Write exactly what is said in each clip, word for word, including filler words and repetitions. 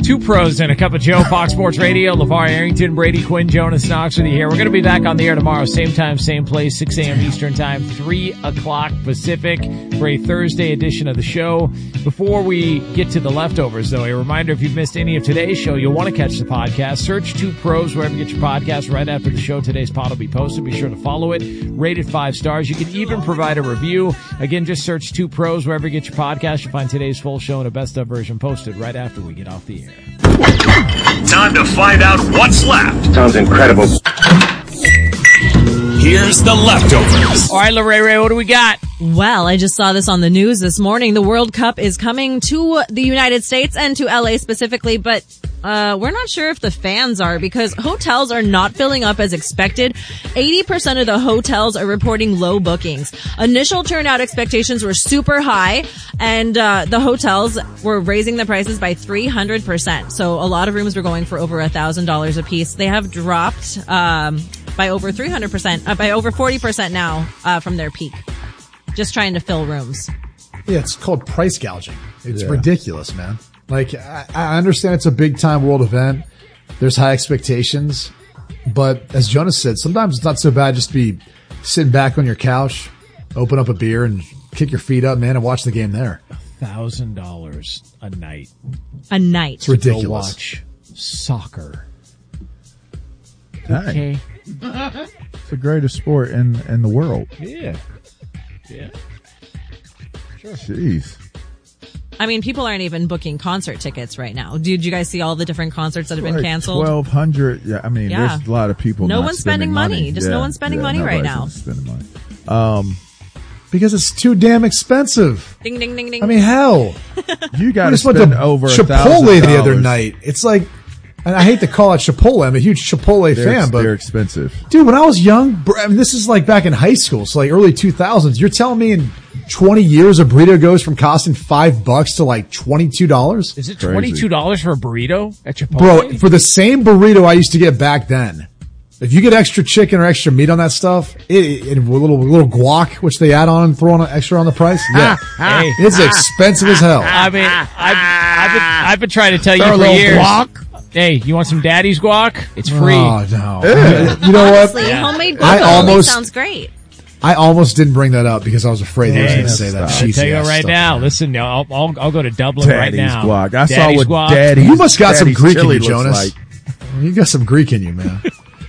Two pros and a cup of Joe, Fox Sports Radio. LeVar Arrington, Brady Quinn, Jonas Knox with you here. We're going to be back on the air tomorrow, same time, same place, six a.m. Eastern Time, three o'clock Pacific for a Thursday edition of the show. Before we get to the leftovers, though, a reminder, if you've missed any of today's show, you'll want to catch the podcast. Search Two Pros wherever you get your podcast. Right after the show, today's pod will be posted. Be sure to follow it. Rate it five stars. You can even provide a review. Again, just search Two Pros wherever you get your podcast. You'll find today's full show and a best of version posted right after we get off the air. Time to find out what's left. Sounds incredible. Here's the leftovers. All right, Lorraine, Ray, what do we got? Well, I just saw this on the news this morning. The World Cup is coming to the United States and to L A specifically, but uh we're not sure if the fans are because hotels are not filling up as expected. eighty percent of the hotels are reporting low bookings. Initial turnout expectations were super high, and uh the hotels were raising the prices by three hundred percent. So a lot of rooms were going for over one thousand dollars a piece. They have dropped um by over three hundred percent, uh, by over forty percent now uh from their peak. Just trying to fill rooms. Yeah, it's called price gouging. It's Yeah. ridiculous, man. Like, I, I understand it's a big time world event. There's high expectations. But as Jonas said, sometimes it's not so bad just to be sitting back on your couch, open up a beer and kick your feet up, man, and watch the game there. one thousand dollars a night. A night. It's ridiculous. To watch soccer. Dang. Okay. It's the greatest sport in, in the world. Yeah. Yeah. Jeez. I mean, people aren't even booking concert tickets right now. Did you guys see all the different concerts that have been Like canceled? twelve hundred. Yeah, I mean, Yeah. there's a lot of people. No not one's spending money. Just no Yeah, one's spending yeah, money right nobody's now. Spending money. Um, Because it's too damn expensive. Ding, ding, ding, ding. I mean, hell. you got I to just went spend to over a Chipotle thousand the other dollars. night. It's like, and I hate to call it Chipotle. I'm a huge Chipotle They're, fan, but they're expensive. dude, when I was young, br- I mean, this is like back in high school, so like early two thousands. You're telling me in twenty years a burrito goes from costing five bucks to like twenty-two dollars? Is it Crazy. twenty-two dollars for a burrito at Chipotle? Bro, for the same burrito I used to get back then, if you get extra chicken or extra meat on that stuff, it, and a little little guac, which they add on and throw on extra on the price, yeah, Hey. it's expensive as hell. I mean, I've, I've, been, I've been trying to tell you Throw a for little years. guac. Hey, you want some daddy's guac? It's free. Oh, no. You know what? Honestly, homemade I guacamole almost- sounds great. I almost didn't bring that up because I was afraid they were Hey, going to say that. stop. I cheesy tell you ass right stuff, now. man. Listen, I'll, I'll I'll go to Dublin right Daddy's now. guac. I saw Daddy's what guac. Daddy's. You must got some Daddy's Greek in chili you, looks Jonas. Like. You got some Greek in you, man.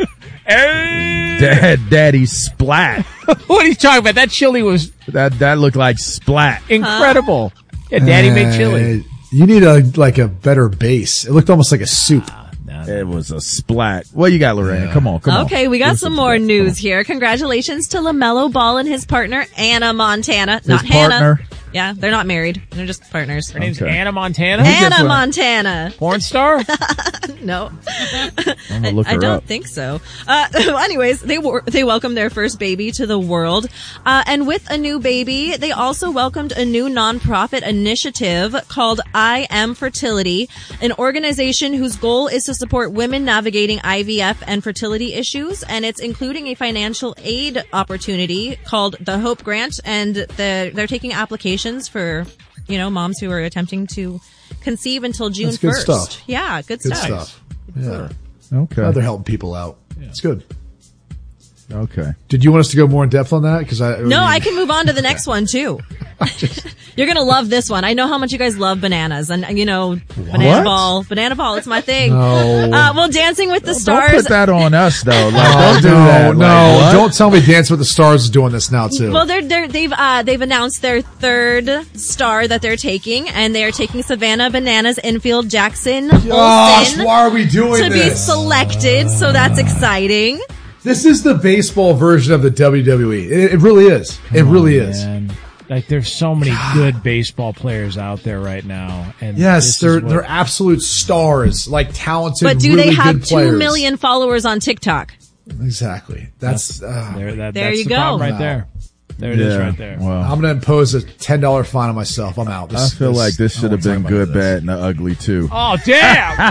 Hey! Dad, Daddy's splat. What are you talking about? That chili was That that looked like splat. incredible. Yeah, Daddy made chili. Uh, you need a like a better base. It looked almost like a soup. It was a splat. What you got, Lorraine? Yeah. Come on, come on. Okay, we got Give some us more splat. news Come on. here. Congratulations to LaMelo Ball and his partner, Anna Montana. Not partner? Hannah. Yeah, they're not married. They're just partners. Her name's Okay. Anna Montana. Anna what? Montana. Porn star? No. I'm gonna look I her don't up. think so. Uh, anyways, they were, they welcomed their first baby to the world. Uh, and with a new baby, they also welcomed a new nonprofit initiative called I Am Fertility, an organization whose goal is to support women navigating I V F and fertility issues. And it's including a financial aid opportunity called the Hope Grant. And the, they're taking applications for, you know, moms who are attempting to conceive until June That's good first. stuff. Yeah, good, Good stuff. stuff. Yeah. Okay. Glad they're helping people out. It's good. Okay. Did you want us to go more in depth on that? Because I No, I can move on to the next one too. You're going to love this one. I know how much you guys love bananas and, you know, banana What? ball, banana ball. It's my thing. No. Uh, well, Dancing with the Don't Stars. put that on us, though. Like, Oh, don't do no, that. Like, no! what? Don't tell me Dance with the Stars is doing this now too. Well, they're, they're, they've, uh, they've announced their third star that they're taking, and they are taking Savannah Bananas infield Jackson Gosh, Olsen why are we doing to be this? selected. So that's exciting. This is the baseball version of the W W E. It, it really is. It really is. Man. Like, there's so many good baseball players out there right now. And Yes, this they're is what- they're absolute stars, like talented. But do really they have good two players. million followers on TikTok? Exactly. That's. Uh, there, that, There that's you the go. problem right Wow. there. There it is Yeah. right there. Well, I'm going to impose a ten dollar fine on myself. I'm out. I This- feel this- like this I should don't have wanna been talk about good, this. bad, and ugly too. Oh, damn!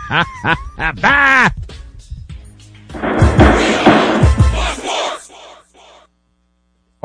Bye.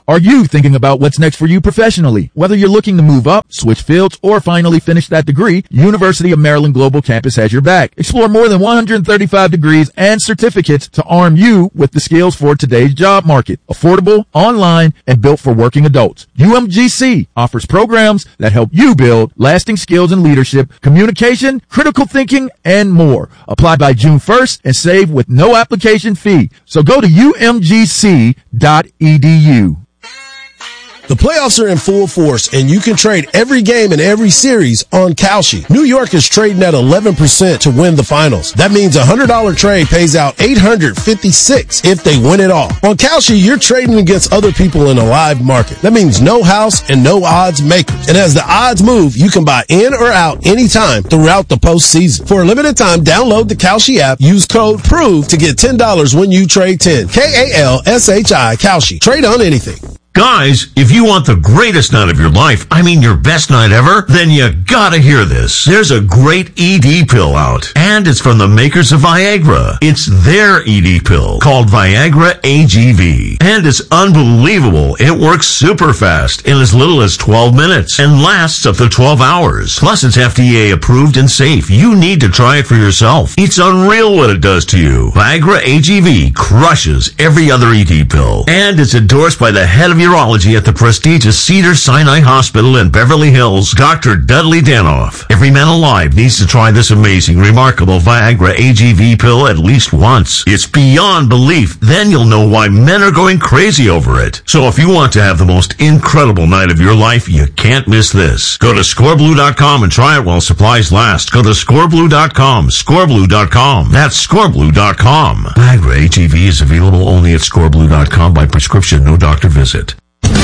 Are you thinking about what's next for you professionally? Whether you're looking to move up, switch fields, or finally finish that degree, University of Maryland Global Campus has your back. Explore more than one hundred thirty-five degrees and certificates to arm you with the skills for today's job market. Affordable, online, and built for working adults. U M G C offers programs that help you build lasting skills in leadership, communication, critical thinking, and more. Apply by June first and save with no application fee. So go to U M G C dot E D U. The playoffs are in full force, and you can trade every game and every series on Kalshi. New York is trading at eleven percent to win the finals. That means a one hundred dollars trade pays out eight hundred fifty-six dollars if they win it all. On Kalshi, you're trading against other people in a live market. That means no house and no odds makers. And as the odds move, you can buy in or out anytime throughout the postseason. For a limited time, download the Kalshi app, use code PROVE to get ten dollars when you trade ten. K A L S H I, Kalshi. Trade on anything. Guys, if you want the greatest night of your life, I mean your best night ever, then you gotta hear this. There's a great E D pill out, and it's from the makers of Viagra. It's their E D pill, called Viagra A G V. And it's unbelievable. It works super fast in as little as twelve minutes and lasts up to twelve hours. Plus, it's F D A approved and safe. You need to try it for yourself. It's unreal what it does to you. Viagra A G V crushes every other E D pill, and it's endorsed by the head of urology at the prestigious Cedars-Sinai Hospital in Beverly Hills, Doctor Dudley Danoff. Every man alive needs to try this amazing, remarkable Viagra A G V pill at least once. It's beyond belief. Then you'll know why men are going crazy over it. So if you want to have the most incredible night of your life, you can't miss this. Go to score blue dot com and try it while supplies last. Go to score blue dot com, score blue dot com. That's score blue dot com. Viagra A G V is available only at score blue dot com by prescription, no doctor visit.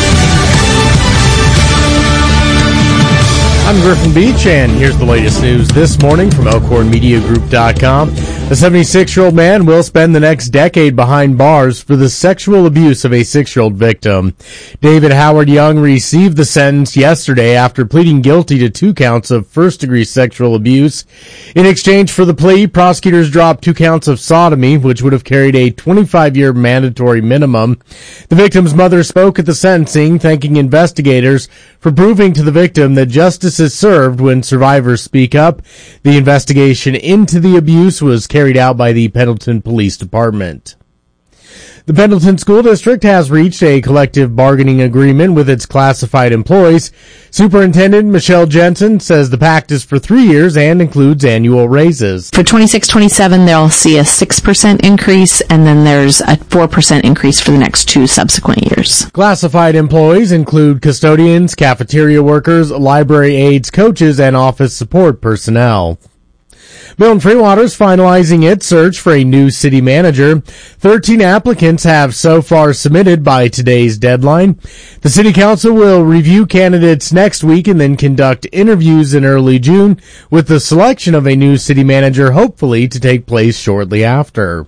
I'm Griffin Beach, and here's the latest news this morning from elkhorn media group dot com. The seventy-six-year-old man will spend the next decade behind bars for the sexual abuse of a six-year-old victim. David Howard Young received the sentence yesterday after pleading guilty to two counts of first-degree sexual abuse. In exchange for the plea, prosecutors dropped two counts of sodomy, which would have carried a twenty-five-year mandatory minimum. The victim's mother spoke at the sentencing, thanking investigators for proving to the victim that justice is served when survivors speak up. The investigation into the abuse was carried out by the Pendleton Police Department. The Pendleton School District has reached a collective bargaining agreement with its classified employees. Superintendent Michelle Jensen says the pact is for three years and includes annual raises. For twenty-six twenty-seven, they'll see a six percent increase, and then there's a four percent increase for the next two subsequent years. Classified employees include custodians, cafeteria workers, library aides, coaches, and office support personnel. Milton Freewater is finalizing its search for a new city manager. Thirteen applicants have so far submitted by today's deadline. The city council will review candidates next week and then conduct interviews in early June, with the selection of a new city manager hopefully to take place shortly after.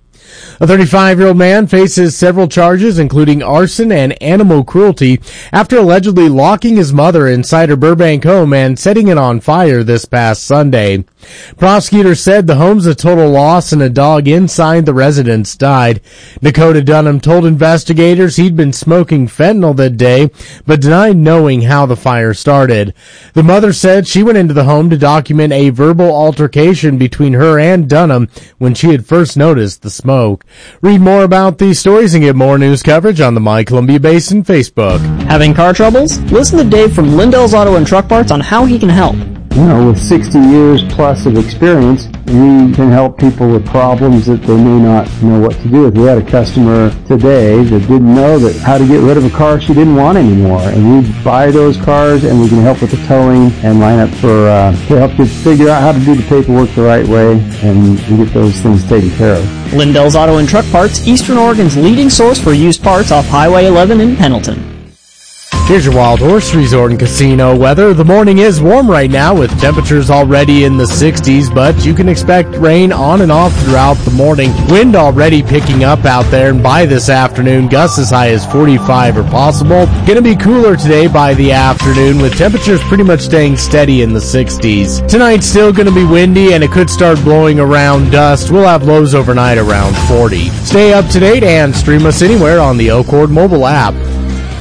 A thirty-five-year-old man faces several charges, including arson and animal cruelty, after allegedly locking his mother inside her Burbank home and setting it on fire this past Sunday. Prosecutors said the home's a total loss and a dog inside the residence died. Dakota Dunham told investigators he'd been smoking fentanyl that day, but denied knowing how the fire started. The mother said she went into the home to document a verbal altercation between her and Dunham when she had first noticed the smoke. Read more about these stories and get more news coverage on the My Columbia Basin Facebook. Having car troubles? Listen to Dave from Lindell's Auto and Truck Parts on how he can help. You know, with sixty years plus of experience, we can help people with problems that they may not know what to do with. We had a customer today that didn't know that how to get rid of a car she didn't want anymore. And we buy those cars and we can help with the towing and line up for, uh, to help you figure out how to do the paperwork the right way and we get those things taken care of. Lindell's Auto and Truck Parts, Eastern Oregon's leading source for used parts off Highway eleven in Pendleton. Here's your Wild Horse Resort and Casino weather. The morning is warm right now with temperatures already in the sixties, but you can expect rain on and off throughout the morning. Wind already picking up out there, and by this afternoon, gusts as high as forty-five are possible. Going to be cooler today by the afternoon with temperatures pretty much staying steady in the sixties. Tonight's still going to be windy and it could start blowing around dust. We'll have lows overnight around forty. Stay up to date and stream us anywhere on the Elkhorn mobile app.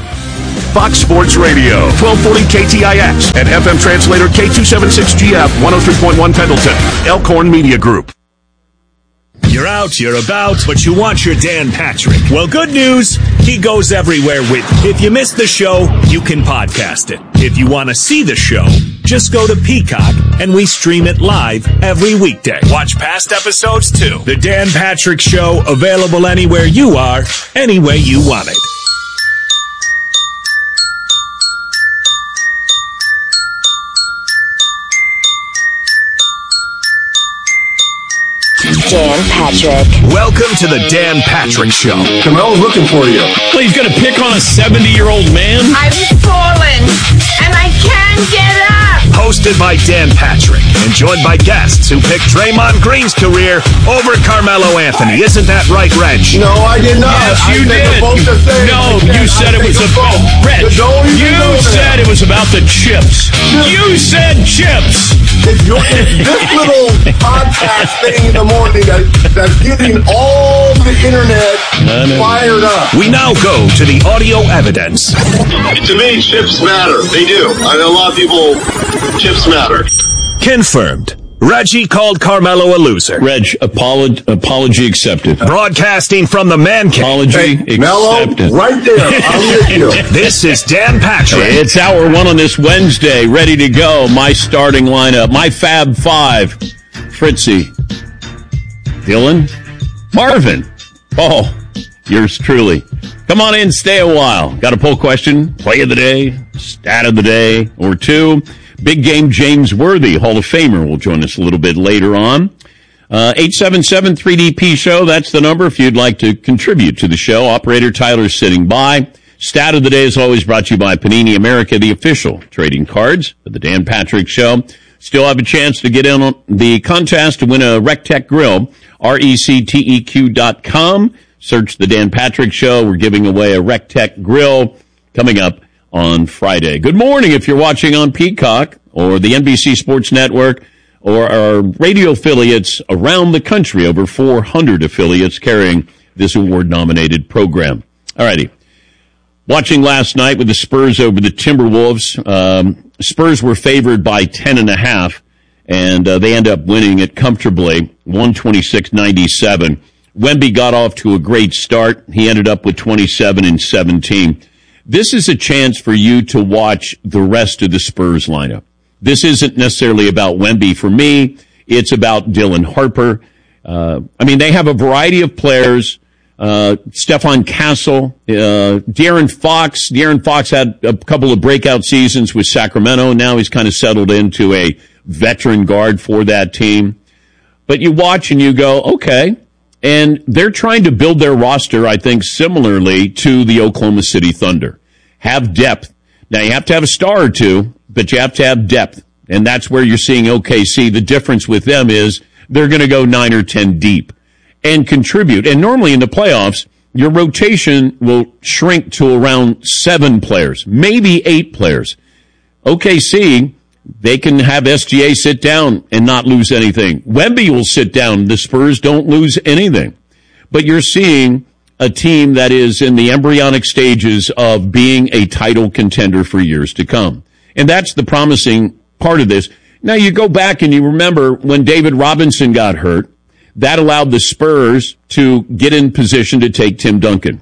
Fox Sports Radio, twelve forty K T I X, and F M translator K two seventy-six G F, one oh three point one Pendleton, Elkhorn Media Group. You're out, you're about, but you want your Dan Patrick. Well, good news, he goes everywhere with you. If you missed the show, you can podcast it. If you want to see the show, just go to Peacock, and we stream it live every weekday. Watch past episodes, too. The Dan Patrick Show, available anywhere you are, any way you want it. Dan Patrick. Welcome to the Dan Patrick Show. Carmel's looking for you. Well, he's going to pick on a seventy-year-old man? I've fallen, and I can't get up. Hosted by Dan Patrick and joined by guests who picked Draymond Green's career over Carmelo Anthony. Isn't that right, Reg? No, I did not. Yes, I you did. No, you said it was about Reg. You said it was about the chips. You said chips. It's, your, it's this little podcast thing in the morning that, that's getting all the internet fired up. We now go to the audio evidence. To me, chips matter. They do. I know a lot of people, chips matter. Confirmed. Reggie called Carmelo a loser. Reg, apolog- apology accepted. Broadcasting from the man cave. Apology hey, accepted. Mello, right there. I'm with you. This is Dan Patrick. It's hour one on this Wednesday. Ready to go. My starting lineup. My Fab Five. Fritzy. Dylan. Marvin. Paul. Yours truly. Come on in. Stay a while. Got a poll question? Play of the day? Stat of the day? Or two? Big game James Worthy, Hall of Famer, will join us a little bit later on. Uh, eight seven seven three D P show, that's the number if you'd like to contribute to the show. Operator Tyler's sitting by. Stat of the day is always brought to you by Panini America, the official trading cards of the Dan Patrick Show. Still have a chance to get in on the contest to win a RecTech grill, R E C T E Q dot com. Search the Dan Patrick Show. We're giving away a RecTech grill coming up on Friday. Good morning if you're watching on Peacock or the N B C Sports Network or our radio affiliates around the country, over four hundred affiliates carrying this award-nominated program. All righty. Watching last night with the Spurs over the Timberwolves, um, Spurs were favored by ten and a half, and uh, they end up winning it comfortably, one twenty-six ninety-seven. Wemby got off to a great start. He ended up with twenty-seven and seventeen. This is a chance for you to watch the rest of the Spurs lineup. This isn't necessarily about Wemby for me. It's about Dylan Harper. Uh, I mean, they have a variety of players. Uh, Stephon Castle, uh, De'Aaron Fox. De'Aaron Fox had a couple of breakout seasons with Sacramento. Now he's kind of settled into a veteran guard for that team. But you watch and you go, okay. And they're trying to build their roster, I think, similarly to the Oklahoma City Thunder. Have depth. Now, you have to have a star or two, but you have to have depth. And that's where you're seeing O K C. The difference with them is they're going to go nine or ten deep and contribute. And normally in the playoffs, your rotation will shrink to around seven players, maybe eight players. O K C, they can have S G A sit down and not lose anything. Wemby will sit down. The Spurs don't lose anything. But you're seeing a team that is in the embryonic stages of being a title contender for years to come. And that's the promising part of this. Now, you go back and you remember when David Robinson got hurt, that allowed the Spurs to get in position to take Tim Duncan.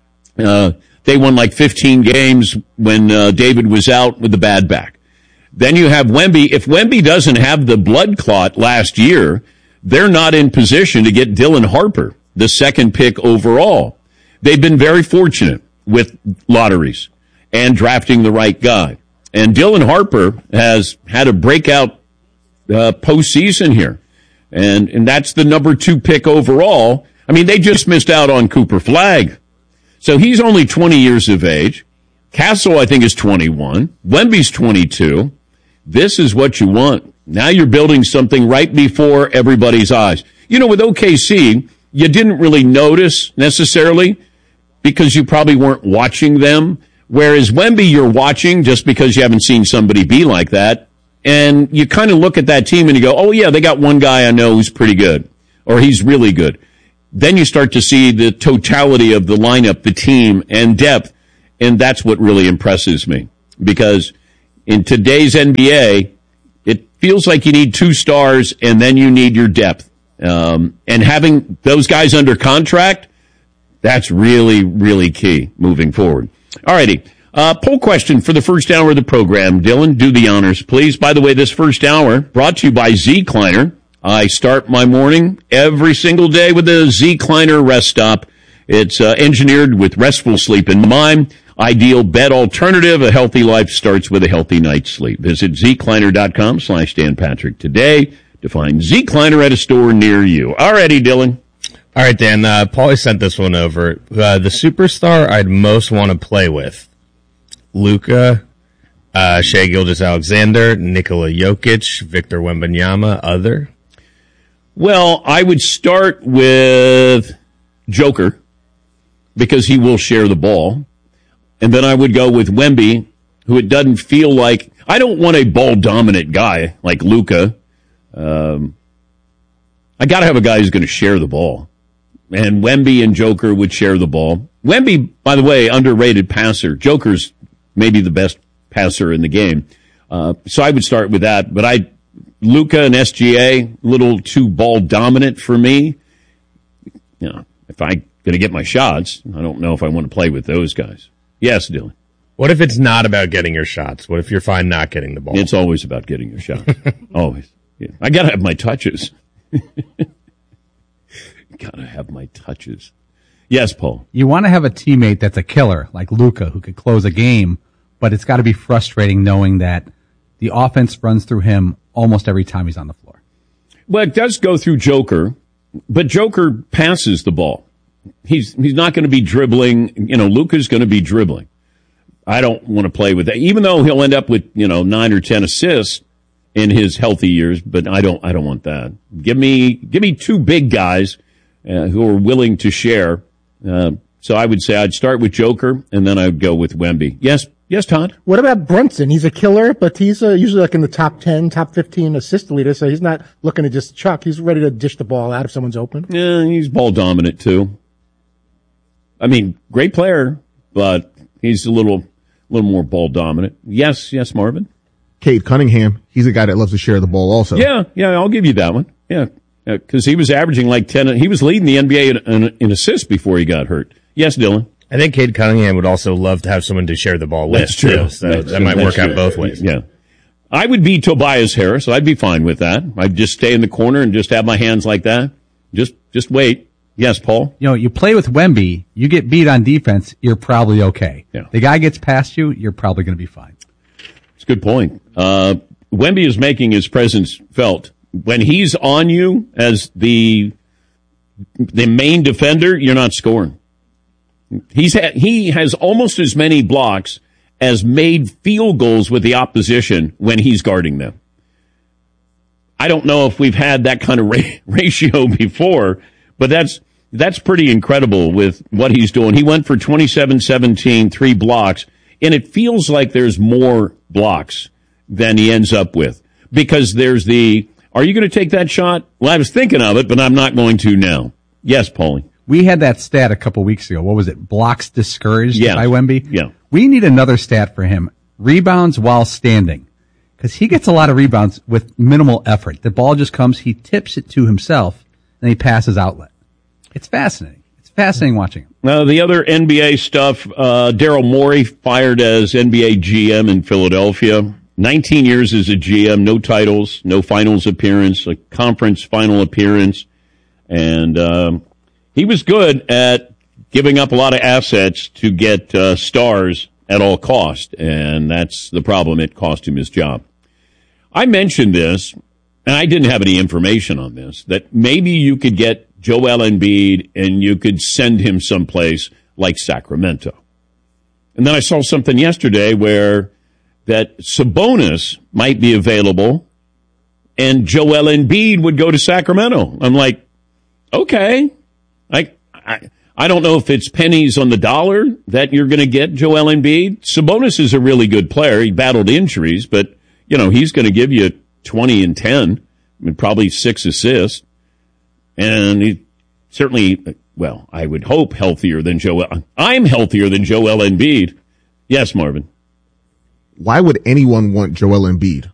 Uh, they won like fifteen games when uh, David was out with the bad back. Then you have Wemby. If Wemby doesn't have the blood clot last year, they're not in position to get Dylan Harper, the second pick overall. They've been very fortunate with lotteries and drafting the right guy. And Dylan Harper has had a breakout uh, postseason here. And, and that's the number two pick overall. I mean, they just missed out on Cooper Flagg. So he's only twenty years of age. Castle, I think, is twenty-one. Wemby's twenty-two. This is what you want. Now you're building something right before everybody's eyes. You know, with O K C, you didn't really notice necessarily because you probably weren't watching them. Whereas Wemby, you're watching just because you haven't seen somebody be like that. And you kind of look at that team and you go, oh, yeah, they got one guy I know who's pretty good, or he's really good. Then you start to see the totality of the lineup, the team, and depth. and that's what really impresses me. Because in today's N B A, it feels like you need two stars, and then you need your depth. Um, and having those guys under contract, that's really, really key moving forward. All righty. Uh, poll question for the first hour of the program. Dylan, do the honors, please. By the way, this first hour brought to you by Zecliner. I start my morning every single day with a Zecliner rest stop. It's uh, engineered with restful sleep in mind. Ideal bed alternative. A healthy life starts with a healthy night's sleep. Visit Zecliner.com slash Dan Patrick today to find Zecliner at a store near you. All righty, Dylan. All right, Dan. Uh, Paulie sent this one over. Uh, the superstar I'd most want to play with. Luka, uh, Shai Gilgeous-Alexander, Nikola Jokic, Victor Wembanyama, other? Well, I would start with Joker because he will share the ball. And then I would go with Wemby, who it doesn't feel like... I don't want a ball-dominant guy like Luka. Um, I got to have a guy who's going to share the ball. And Wemby and Joker would share the ball. Wemby, by the way, underrated passer. Joker's maybe the best passer in the game. Uh, so I would start with that. But I, Luka and S G A, a little too ball dominant for me. You know, if I'm going to get my shots, I don't know if I want to play with those guys. Yes, Dylan. What if it's not about getting your shots? What if you're fine not getting the ball? It's always about getting your shots. Always. Yeah. I got to have my touches. Got to have my touches. Yes, Paul. You want to have a teammate that's a killer, like Luka, who could close a game, but it's got to be frustrating knowing that the offense runs through him almost every time he's on the floor. Well, it does go through Joker, but Joker passes the ball. He's he's not going to be dribbling. You know, Luka's going to be dribbling. I don't want to play with that, even though he'll end up with, you know, nine or ten assists in his healthy years. But I don't I don't want that. Give me give me two big guys uh, who are willing to share. Uh, so I would say I'd start with Joker, and then I would go with Wemby. Yes, yes, Todd? What about Brunson? He's a killer, but he's uh, usually like in the top ten, top fifteen assist leader, so he's not looking to just chuck. He's ready to dish the ball out if someone's open. Yeah, he's ball dominant, too. I mean, great player, but he's a little little more ball dominant. Yes, yes, Marvin? Cade Cunningham, he's a guy that loves to share the ball also. Yeah, yeah, I'll give you that one. Yeah. Because uh, he was averaging like ten. He was leading the N B A in, in, in assists before he got hurt. Yes, Dylan? I think Cade Cunningham would also love to have someone to share the ball with. That's true. Too, so That's that true. might That's work true. out both ways. Yeah. I would be Tobias Harris. I'd be fine with that. I'd just stay in the corner and just have my hands like that. Just just wait. Yes, Paul? You know, you play with Wemby, you get beat on defense, you're probably okay. Yeah. The guy gets past you, you're probably going to be fine. It's a good point. Uh, Wemby is making his presence felt. When he's on you as the the main defender, you're not scoring. He's ha- he has almost as many blocks as made field goals with the opposition when he's guarding them. I don't know if we've had that kind of ra- ratio before, but that's that's pretty incredible with what he's doing. He went for twenty-seven seventeen, three blocks, and it feels like there's more blocks than he ends up with because there's the are you going to take that shot? Well, I was thinking of it, but I'm not going to now. Yes, Paulie. We had that stat a couple weeks ago. What was it? Blocks discouraged yeah. by Wemby? Yeah. We need another stat for him. Rebounds while standing. Because he gets a lot of rebounds with minimal effort. The ball just comes, he tips it to himself, and he passes outlet. It's fascinating. It's fascinating watching him. Now, the other N B A stuff, uh, Daryl Morey fired as N B A G M in Philadelphia. nineteen years as a G M, no titles, no finals appearance, a conference final appearance. And um, he was good at giving up a lot of assets to get uh, stars at all cost. And that's the problem. It cost him his job. I mentioned this, and I didn't have any information on this, that maybe you could get Joel Embiid and you could send him someplace like Sacramento. And then I saw something yesterday where that Sabonis might be available and Joel Embiid would go to Sacramento. I'm like, okay. I, I, I don't know if it's pennies on the dollar that you're going to get Joel Embiid. Sabonis is a really good player. He battled injuries, but, you know, he's going to give you twenty and ten, I mean, probably six assists. And he certainly, well, I would hope healthier than Joel. I'm healthier than Joel Embiid. Yes, Marvin. Why would anyone want Joel Embiid?